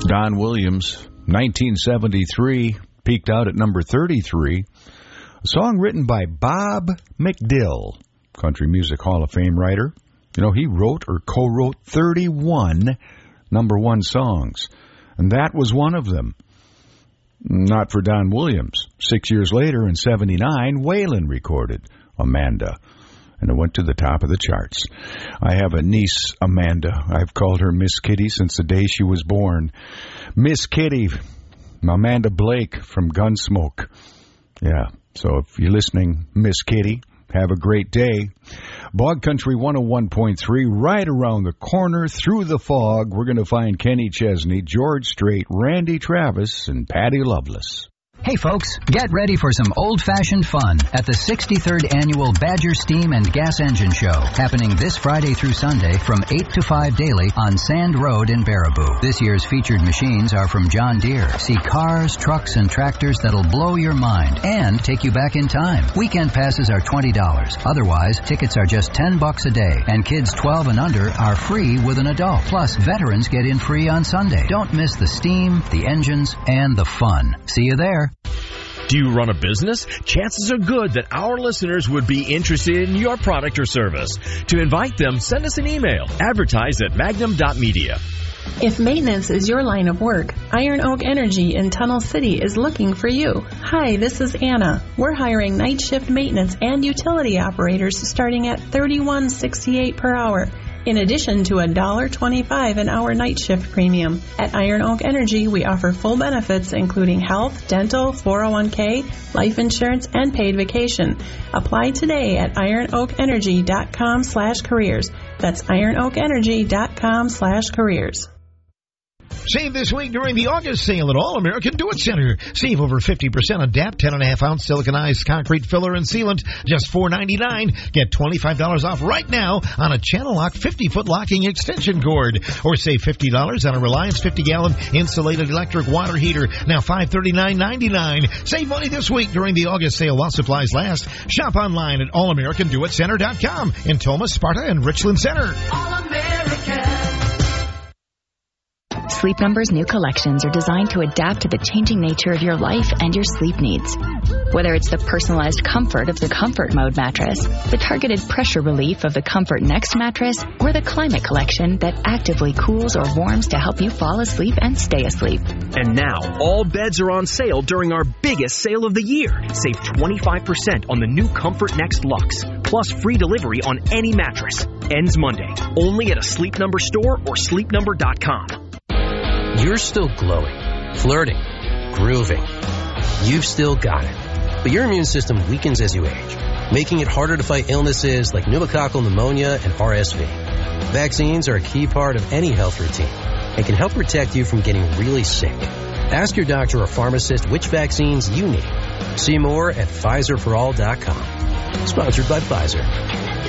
Don Williams, 1973, peaked out at number 33. A song written by Bob McDill, Country Music Hall of Fame writer. You know, he wrote or co-wrote 31 number one songs, and that was one of them. Not for Don Williams. 6 years later, in 79, Waylon recorded Amanda, and it went to the top of the charts. I have a niece, Amanda. I've called her Miss Kitty since the day she was born. Miss Kitty, Amanda Blake from Gunsmoke. Yeah, so if you're listening, Miss Kitty, have a great day. Bog Country 101.3, right around the corner, through the fog, we're going to find Kenny Chesney, George Strait, Randy Travis, and Patty Loveless. Hey folks, get ready for some old-fashioned fun at the 63rd Annual Badger Steam and Gas Engine Show, happening this Friday through Sunday from 8 to 5 daily on Sand Road in Baraboo. This year's featured machines are from John Deere. See cars, trucks, and tractors that'll blow your mind and take you back in time. Weekend passes are $20. Otherwise, tickets are just $10 a day, and kids 12 and under are free with an adult. Plus, veterans get in free on Sunday. Don't miss the steam, the engines, and the fun. See you there. Do you run a business? Chances are good that our listeners would be interested in your product or service. To invite them, send us an email. Advertise at magnum.media. If maintenance is your line of work, Iron Oak Energy in Tunnel City is looking for you. Hi, this is Anna. We're hiring night shift maintenance and utility operators starting at $31.68 per hour. In addition to $1.25 an hour night shift premium. At Iron Oak Energy, we offer full benefits including health, dental, 401k, life insurance, and paid vacation. Apply today at ironoakenergy.com/careers. That's ironoakenergy.com/careers. Save this week during the August sale at All American Do It Center. Save over 50% on DAP 10.5-ounce siliconized concrete filler and sealant, just $4.99. Get $25 off right now on a Channel Lock 50-foot locking extension cord. Or save $50 on a Reliance 50-gallon insulated electric water heater, now $539.99. Save money this week during the August sale while supplies last. Shop online at allamericandoitcenter.com in Tomah, Sparta, and Richland Center. All American. Sleep Number's new collections are designed to adapt to the changing nature of your life and your sleep needs. Whether it's the personalized comfort of the Comfort Mode mattress, the targeted pressure relief of the Comfort Next mattress, or the Climate Collection that actively cools or warms to help you fall asleep and stay asleep. And now, all beds are on sale during our biggest sale of the year. Save 25% on the new Comfort Next Luxe, plus free delivery on any mattress. Ends Monday, only at a Sleep Number store or sleepnumber.com. You're still glowing, flirting, grooving. You've still got it. But your immune system weakens as you age, making it harder to fight illnesses like pneumococcal pneumonia and RSV. Vaccines are a key part of any health routine and can help protect you from getting really sick. Ask your doctor or pharmacist which vaccines you need. See more at PfizerForAll.com. Sponsored by Pfizer.